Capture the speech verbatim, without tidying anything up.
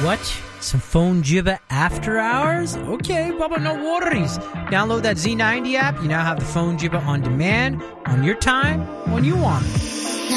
What? Some phone jibber after hours? Okay, Bubba, no worries. Download that Z ninety app. You now have the phone jibber on demand, on your time, when you want it.